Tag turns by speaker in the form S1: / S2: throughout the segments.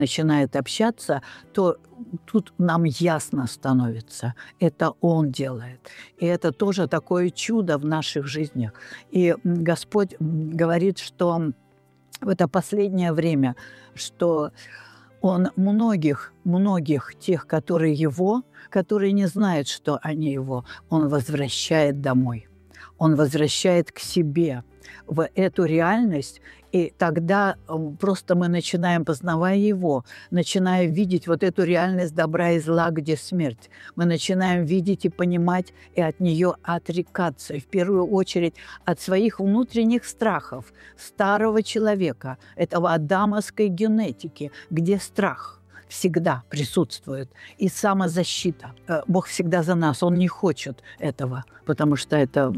S1: начинает общаться, то тут нам ясно становится. Это Он делает. И это тоже такое чудо в наших жизнях. И Господь говорит, что в это последнее время, что Он многих тех, которые Его, которые не знают, что они Его, Он возвращает домой. Он возвращает к себе, в эту реальность, и тогда просто мы начинаем, познавая Его, начинаем видеть вот эту реальность добра и зла, где смерть. Мы начинаем видеть и понимать, и от нее отрекаться. И в первую очередь от своих внутренних страхов, старого человека, этого адамовской генетики, где страх всегда присутствует, и самозащита. Бог всегда за нас, Он не хочет этого, потому что это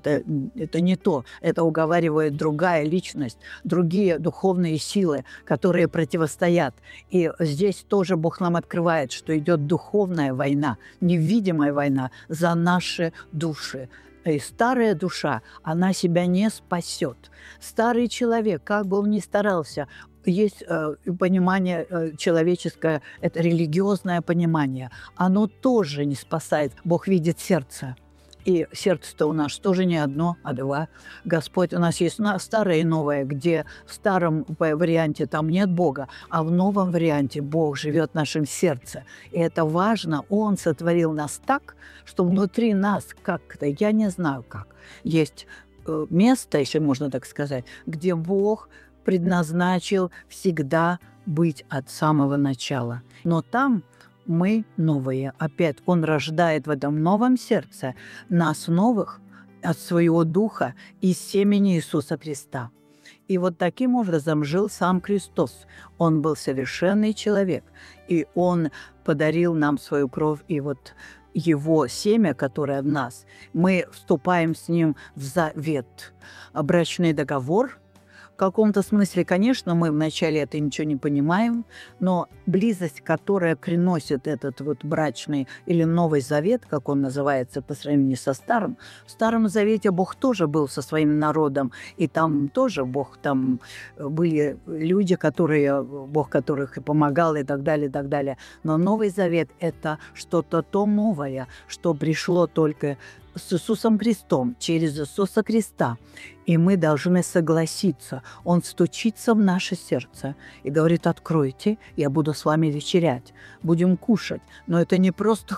S1: не то. Это уговаривает другая личность, другие духовные силы, которые противостоят. И здесь тоже Бог нам открывает, что идет духовная война, невидимая война за наши души. И старая душа, она себя не спасет. Старый человек, как бы он ни старался, есть понимание человеческое, это религиозное понимание. Оно тоже не спасает. Бог видит сердце. И сердце-то у нас тоже не одно, а два. Господь, у нас есть старое и новое, где в старом варианте там нет Бога, а в новом варианте Бог живет в нашем сердце. И это важно. Он сотворил нас так, что внутри нас как-то, я не знаю как, есть место, если можно так сказать, где Бог предназначил всегда быть от самого начала. Но там мы новые. Опять Он рождает в этом новом сердце нас новых от своего духа из семени Иисуса Христа. И вот таким образом жил сам Христос. Он был совершенный человек, и Он подарил нам свою кровь, и вот Его семя, которое в нас, мы вступаем с Ним в завет. Брачный договор. В каком-то смысле, конечно, мы вначале это ничего не понимаем, но близость, которая приносит этот вот брачный или Новый Завет, как он называется по сравнению со Старым, в Старом Завете Бог тоже был со своим народом, и там тоже Бог, там были люди, Бог которых и помогал, и так далее, и так далее. Но Новый Завет – это что-то то новое, что пришло только с Иисусом Христом, через Иисуса Христа. И мы должны согласиться. Он стучится в наше сердце и говорит: откройте, я буду с вами вечерять, будем кушать. Но это не просто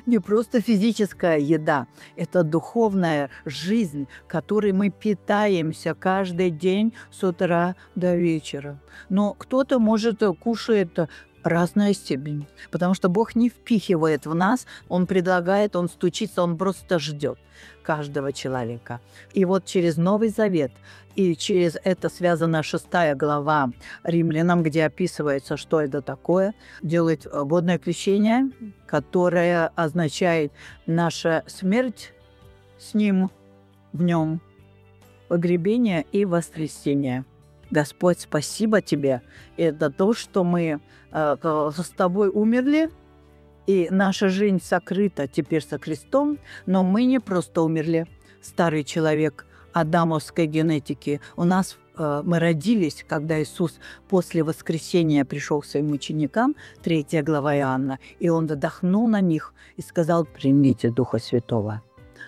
S1: физическая еда, это духовная жизнь, которой мы питаемся каждый день с утра до вечера. Но кто-то, может, кушает разная степень, потому что Бог не впихивает в нас, Он предлагает, Он стучится, Он просто ждет каждого человека. И вот через Новый Завет, и через это связана 6 глава Римлянам, где описывается, что это такое, делает водное крещение, которое означает наша смерть с Ним, в Нем, погребение и воскресение. Господь, спасибо Тебе. Это то, что мы с Тобой умерли, и наша жизнь сокрыта теперь со Христом, но мы не просто умерли. Старый человек адамовской генетики. Мы родились, когда Иисус после воскресения пришел к своим ученикам, 3 глава Иоанна, и Он вдохнул на них и сказал: примите Духа Святого.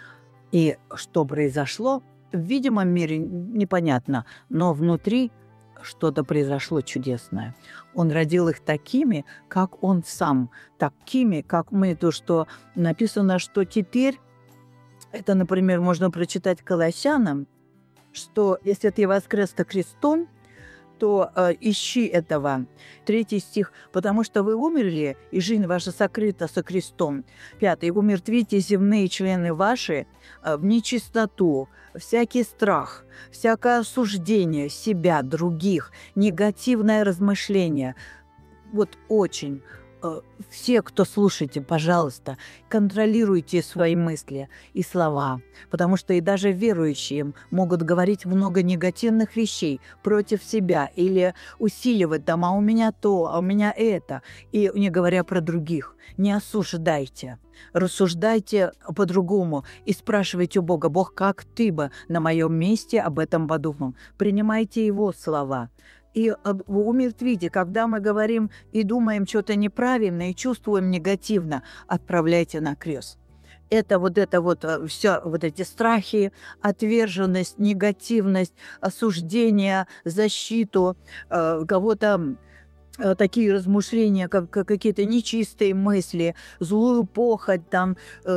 S1: И что произошло? В видимом мире непонятно, но внутри что-то произошло чудесное. Он родил их такими, как Он сам, такими, как мы. То, что написано, что теперь, это, например, можно прочитать Колоссянам, что если ты воскрес со Христом, то ищи этого. 3 стих. «Потому что вы умерли, и жизнь ваша сокрыта со Христом». 5. «И умертвите земные члены ваши в нечистоту, всякий страх, всякое осуждение себя, других, негативное размышление». Вот очень. Все, кто слушаете, пожалуйста, контролируйте свои мысли и слова, потому что и даже верующие могут говорить много негативных вещей против себя или усиливать там: а у меня то, а у меня это, и не говоря про других. Не осуждайте, рассуждайте по-другому и спрашивайте у Бога: Бог, как Ты бы на моем месте об этом подумал? Принимайте Его слова. И умертвите, когда мы говорим и думаем что-то неправильно, и чувствуем негативно, отправляйте на крест. Это вот все вот эти страхи, отверженность, негативность, осуждение, защиту, кого-то такие размышления, как какие-то нечистые мысли, злую похоть, там,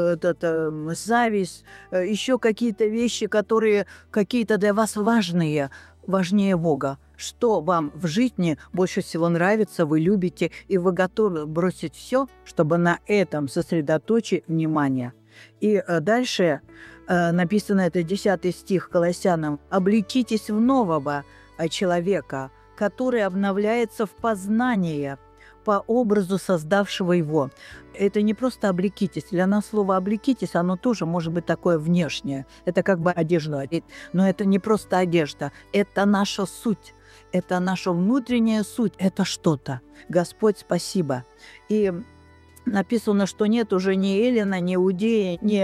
S1: зависть, еще какие-то вещи, которые какие-то для вас важные, важнее Бога. Что вам в жизни больше всего нравится, вы любите, и вы готовы бросить все, чтобы на этом сосредоточить внимание. И дальше написано, это 10 стих Колоссянам: «Облекитесь в нового человека, который обновляется в познании по образу создавшего его». Это не просто облекитесь. Для нас слово облекитесь, оно тоже может быть такое внешнее. Это как бы одежда. Но это не просто одежда. Это наша суть. Это наша внутренняя суть. Это что-то. Господь, спасибо. И написано, что нет уже ни эллина, ни иудея, ни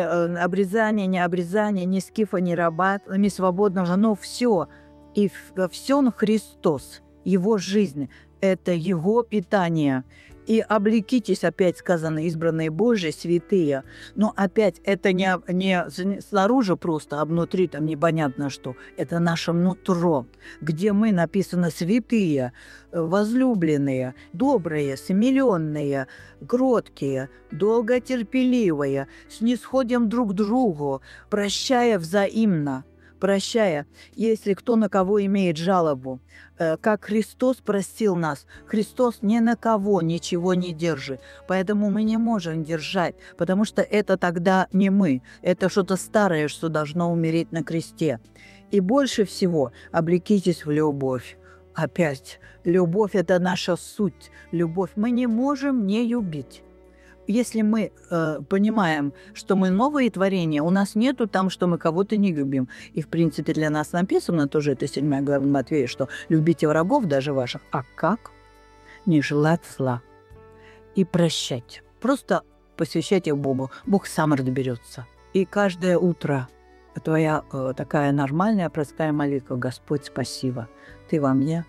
S1: обрезания, ни скифа, ни раба, ни свободного, но все. И во всем Христос, Его жизнь, это Его питание. И облекитесь, опять сказано, избранные Божьи, святые. Но опять это не снаружи просто, а внутри там непонятно что. Это наше нутро, где мы, написано, святые, возлюбленные, добрые, смиренные, кроткие, долготерпеливые, снисходим друг к другу, прощая взаимно. Прощая, если кто на кого имеет жалобу, как Христос простил нас. Христос ни на кого ничего не держит, поэтому мы не можем держать, потому что это тогда не мы, это что-то старое, что должно умереть на кресте. И больше всего облекитесь в любовь. Опять, любовь – это наша суть, любовь. Мы не можем не любить. Если мы понимаем, что мы новые творения, у нас нету там, что мы кого-то не любим. И, в принципе, для нас написано, тоже это 7 глава Матвея, что любите врагов даже ваших. А как? Не желать зла. И прощать. Просто посвящайте Богу. Бог сам разберется. И каждое утро твоя такая нормальная, простая молитва: Господь, спасибо. Ты во мне.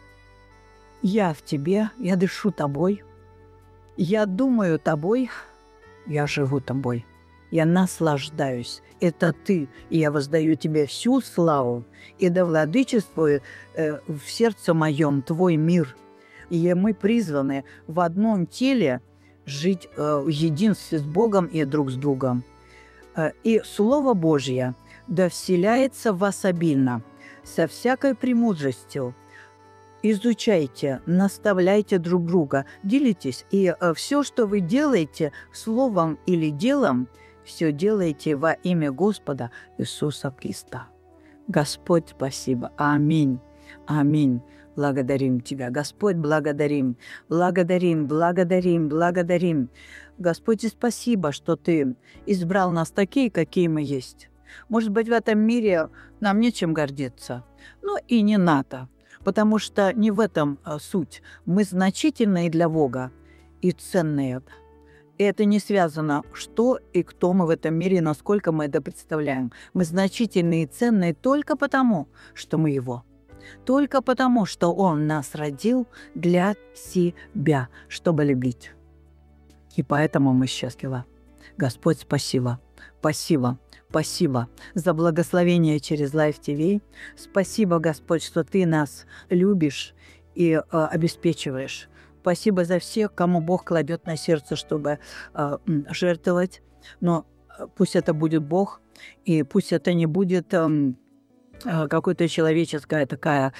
S1: Я в тебе. Я дышу тобой. Я думаю тобой, я живу тобой, я наслаждаюсь. Это ты, и я воздаю тебе всю славу, и да владычествует в сердце моем твой мир. И мы призваны в одном теле жить в единстве с Богом и друг с другом. И Слово Божье да вселяется в вас обильно, со всякой премудростью. Изучайте, наставляйте друг друга, делитесь. И все, что вы делаете словом или делом, все делайте во имя Господа Иисуса Христа. Господь, спасибо. Аминь. Аминь. Благодарим Тебя. Господь, благодарим. Благодарим, благодарим, благодарим. Господь, спасибо, что Ты избрал нас такие, какие мы есть. Может быть, в этом мире нам нечем гордиться. Но и не надо. Потому что не в этом суть. Мы значительные для Бога и ценные. И это не связано, что и кто мы в этом мире, насколько мы это представляем. Мы значительные и ценные только потому, что мы Его. Только потому, что Он нас родил для себя, чтобы любить. И поэтому мы счастливы. Господь, спасибо. Спасибо. Спасибо за благословение через Life TV. Спасибо, Господь, что Ты нас любишь и обеспечиваешь. Спасибо за всех, кому Бог кладет на сердце, чтобы жертвовать. Но пусть это будет Бог, и пусть это не будет какое-то человеческое такое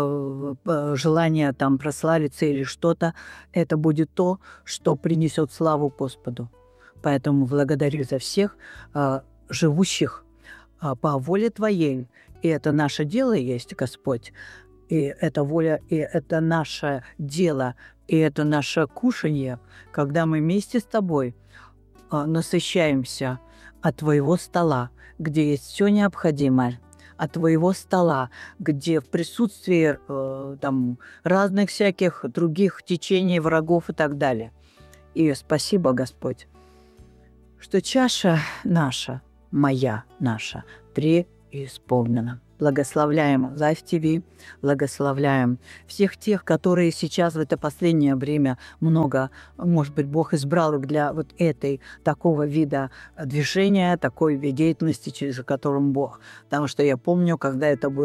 S1: желание там прославиться или что-то. Это будет то, что принесет славу Господу. Поэтому благодарю за всех живущих по воле Твоей. И это наше дело есть, Господь. И это воля, и это наше дело, и это наше кушанье, когда мы вместе с Тобой насыщаемся от Твоего стола, где есть все необходимое, от Твоего стола, где в присутствии там, разных всяких других течений, врагов и так далее. И спасибо, Господь, что чаша наша, моя наша, преисполнена. Благословляем Life TV, благословляем всех тех, которые сейчас в это последнее время много, может быть, Бог избрал их для вот этой, такого вида движения, такой вид деятельности, через которым Бог. Потому что я помню, когда это было